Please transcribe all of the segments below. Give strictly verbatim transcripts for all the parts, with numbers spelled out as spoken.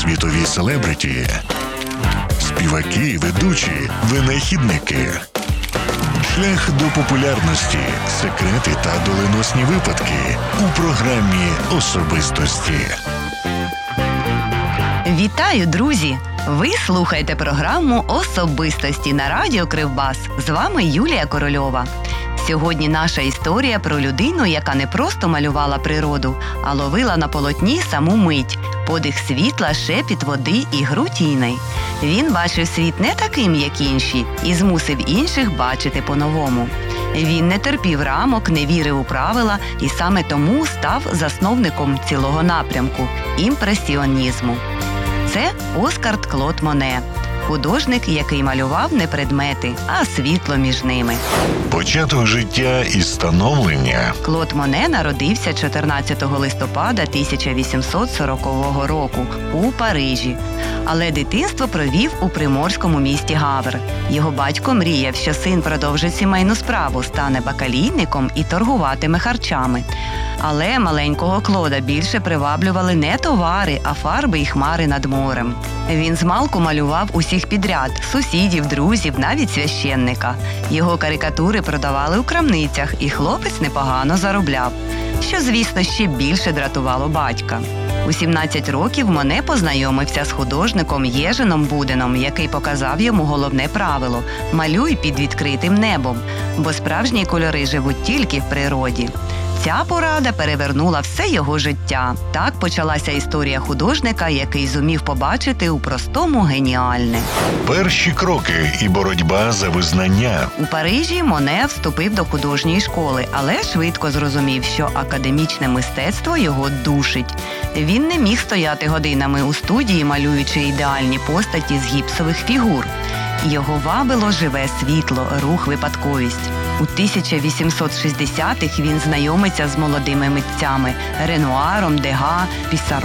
світові селебриті, співаки, ведучі, винахідники. Шлях до популярності, секрети та доленосні випадки у програмі «Особистості». Вітаю, друзі! Ви слухаєте програму «Особистості» на радіо Кривбас. З вами Юлія Корольова. Сьогодні наша історія про людину, яка не просто малювала природу, а ловила на полотні саму мить, подих світла, шепіт води і гру тіней. Він бачив світ не таким, як інші, і змусив інших бачити по-новому. Він не терпів рамок, не вірив у правила і саме тому став засновником цілого напрямку – імпресіонізму. Це Оскар Клод Моне, художник, який малював не предмети, а світло між ними. Початок життя і становлення. Клод Моне народився чотирнадцятого листопада тисяча вісімсот сорокового року у Парижі, але дитинство провів у приморському місті Гавр. Його батько мріяв, що син продовжить сімейну справу, стане бакалійником і торгуватиме харчами. Але маленького Клода більше приваблювали не товари, а фарби і хмари над морем. Він змалку малював усіх підряд – сусідів, друзів, навіть священника. Його карикатури продавали у крамницях, і хлопець непогано заробляв, що, звісно, ще більше дратувало батька. У сімнадцять років Моне познайомився з художником Єженом Буденом, який показав йому головне правило – малюй під відкритим небом, бо справжні кольори живуть тільки в природі. Ця порада перевернула все його життя. Так почалася історія художника, який зумів побачити у простому геніальне. Перші кроки і боротьба за визнання. У Парижі Моне вступив до художньої школи, але швидко зрозумів, що академічне мистецтво його душить. Він не міг стояти годинами у студії, малюючи ідеальні постаті з гіпсових фігур. Його вабило живе світло, рух, випадковість. У тисяча вісімсот шістдесятих він знайомиться з молодими митцями – Ренуаром, Дега, Пісаро.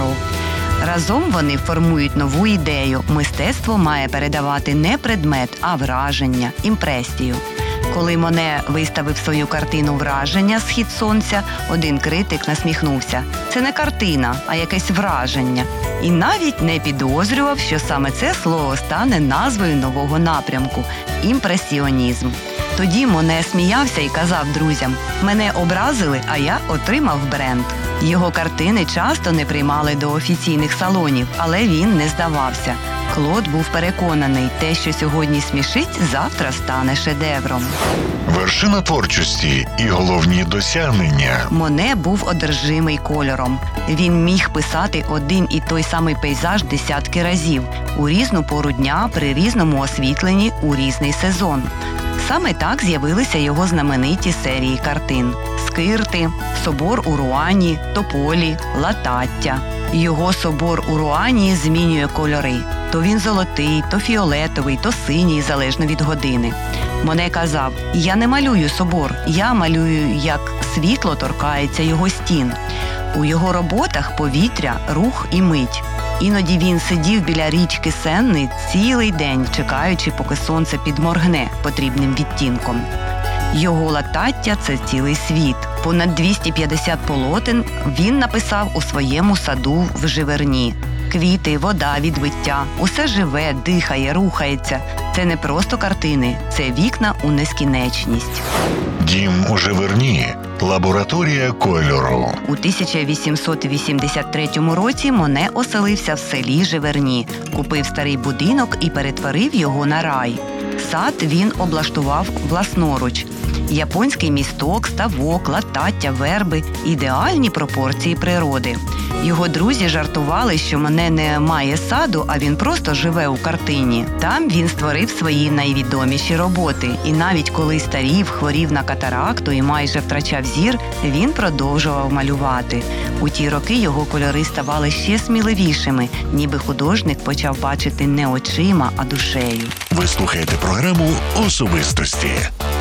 Разом вони формують нову ідею – мистецтво має передавати не предмет, а враження, імпресію. Коли Моне виставив свою картину «Враження. Схід сонця», один критик насміхнувся. Це не картина, а якесь враження. І навіть не підозрював, що саме це слово стане назвою нового напрямку – імпресіонізм. Тоді Моне сміявся і казав друзям: «Мене образили, а я отримав бренд». Його картини часто не приймали до офіційних салонів, але він не здавався. Клод був переконаний, те, що сьогодні смішить, завтра стане шедевром. Вершина творчості і головні досягнення. Моне був одержимий кольором. Він міг писати один і той самий пейзаж десятки разів, у різну пору дня, при різному освітленні, у різний сезон. Саме так з'явилися його знамениті серії картин – «Скирти», «Собор у Руані», «Тополі», «Латаття». Його «Собор у Руані» змінює кольори. То він золотий, то фіолетовий, то синій, залежно від години. Моне казав: «Я не малюю собор, я малюю, як світло торкається його стін». У його роботах повітря, рух і мить. Іноді він сидів біля річки Сенни цілий день, чекаючи, поки сонце підморгне потрібним відтінком. Його «Латаття» – це цілий світ. Понад двісті п'ятдесят полотен він написав у своєму саду в Живерні. Квіти, вода, відбиття – усе живе, дихає, рухається. Це не просто картини, це вікна у нескінченність. Дім у Живерні. Лабораторія кольору. У тисяча вісімсот вісімдесят третьому році Моне оселився в селі Живерні, купив старий будинок і перетворив його на рай. Сад він облаштував власноруч. Японський місток, ставок, латаття, верби – ідеальні пропорції природи. Його друзі жартували, що Моне не має саду, а він просто живе у картині. Там він створив свої найвідоміші роботи. І навіть коли старів, хворів на катаракту і майже втрачав зір, він продовжував малювати. У ті роки його кольори ставали ще сміливішими, ніби художник почав бачити не очима, а душею. Ви слухаєте програму «Особистості».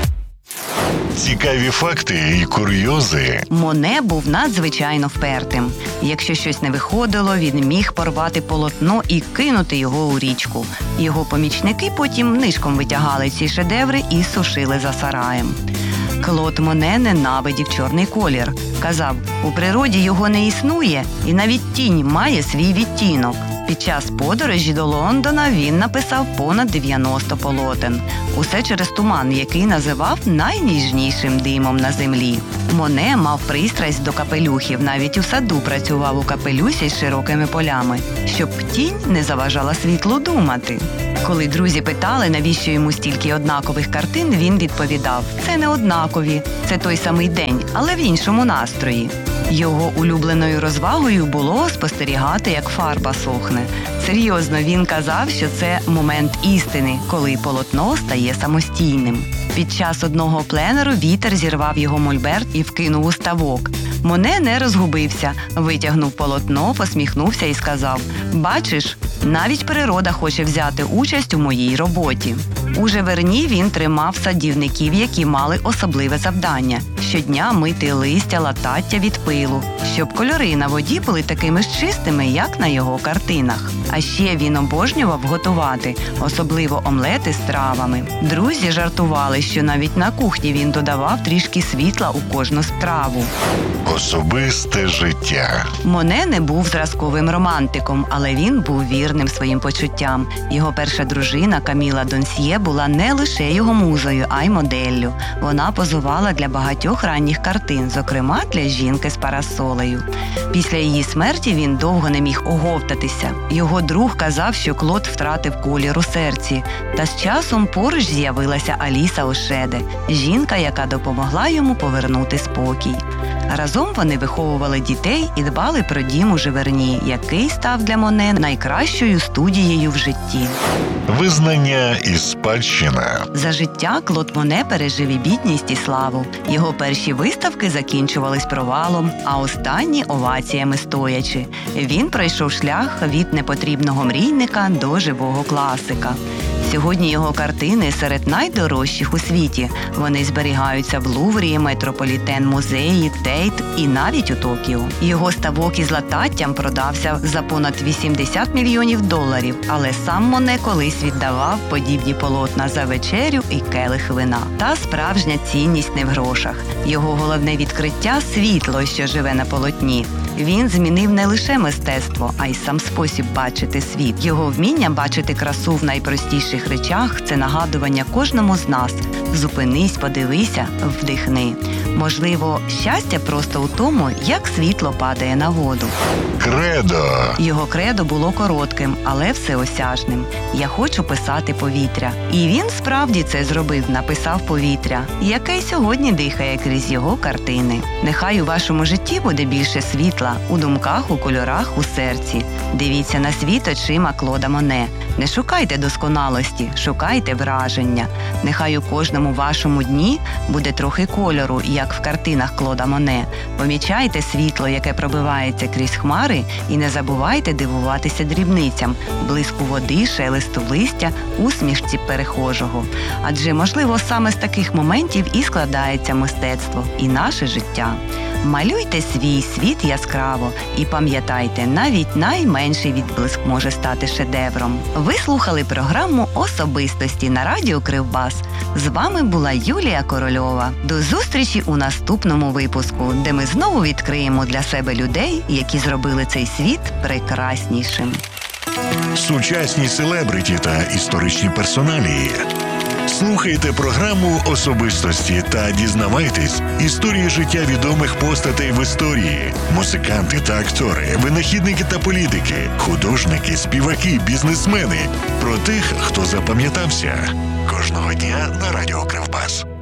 Цікаві факти і курйози. Моне був надзвичайно впертим. Якщо щось не виходило, він міг порвати полотно і кинути його у річку. Його помічники потім нишком витягали ці шедеври і сушили за сараєм. Клод Моне ненавидів чорний колір. Казав, у природі його не існує, і навіть тінь має свій відтінок. Під час подорожі до Лондона він написав понад дев'яносто полотен. Усе через туман, який називав найніжнішим димом на землі. Моне мав пристрасть до капелюхів, навіть у саду працював у капелюсі з широкими полями, щоб тінь не заважала світлу думати. Коли друзі питали, навіщо йому стільки однакових картин, він відповідав: «Це не однакові, це той самий день, але в іншому настрої». Його улюбленою розвагою було спостерігати, як фарба сохне. Серйозно, він казав, що це момент істини, коли полотно стає самостійним. Під час одного пленеру вітер зірвав його мольберт і вкинув у ставок. Моне не розгубився, витягнув полотно, посміхнувся і сказав: «Бачиш, навіть природа хоче взяти участь у моїй роботі». У Живерні він тримав садівників, які мали особливе завдання – щодня мити листя, латаття від пилу, щоб кольори на воді були такими ж чистими, як на його картинах. А ще він обожнював готувати, особливо омлети з травами. Друзі жартували, що навіть на кухні він додавав трішки світла у кожну страву. Особисте життя. Моне не був зразковим романтиком, але він був вірним своїм почуттям. Його перша дружина Каміла Донсьє була не лише його музою, а й моделлю. Вона позувала для багатьох ранніх картин, зокрема для жінки з парасолею. Після її смерті він довго не міг оговтатися. Його друг казав, що Клод втратив колір у серці. Та з часом поруч з'явилася Аліса Ошеде, жінка, яка допомогла йому повернути спокій. Разом вони виховували дітей і дбали про дім у Живерні, який став для Моне найкращою студією в житті. Визнання і спадщина. За життя Клод Моне пережив і бідність, і славу. Його перші виставки закінчувались провалом, а останні – оваціями стоячи. Він пройшов шлях від непотрібного мрійника до живого класика. Сьогодні його картини серед найдорожчих у світі. Вони зберігаються в Луврі, Метрополітен-музеї, Тейт і навіть у Токіо. Його ставок із лататтям продався за понад вісімдесят мільйонів доларів, але сам Моне колись віддавав подібні полотна за вечерю і келих вина. Та справжня цінність не в грошах. Його головне відкриття – світло, що живе на полотні. Він змінив не лише мистецтво, а й сам спосіб бачити світ. Його вміння бачити красу в найпростіших речах – це нагадування кожному з нас. Зупинись, подивися, вдихни. Можливо, щастя просто у тому, як світло падає на воду. Кредо. Його кредо було коротким, але всеосяжним. «Я хочу писати повітря». І він справді це зробив, написав повітря, яке й сьогодні дихає крізь його картини. Нехай у вашому житті буде більше світла, у думках, у кольорах, у серці. Дивіться на світ очима Клода Моне. Не шукайте досконалості, шукайте враження. Нехай у кожному вашому дні буде трохи кольору, як в картинах Клода Моне. Помічайте світло, яке пробивається крізь хмари, і не забувайте дивуватися дрібницям – блиску води, шелесту листя, усмішці перехожого. Адже, можливо, саме з таких моментів і складається мистецтво, і наше життя. Малюйте свій світ яскраво і пам'ятайте, навіть найменший відблиск може стати шедевром. Ви слухали програму «Особистості» на радіо Кривбас. З вами була Юлія Корольова. До зустрічі у наступному випуску, де ми знову відкриємо для себе людей, які зробили цей світ прекраснішим. Сучасні селебриті та історичні персоналії. Слухайте програму «Особистості» та дізнавайтесь історії життя відомих постатей в історії. Музиканти та актори, винахідники та політики, художники, співаки, бізнесмени. Про тих, хто запам'ятався. Кожного дня на радіо Кривбас.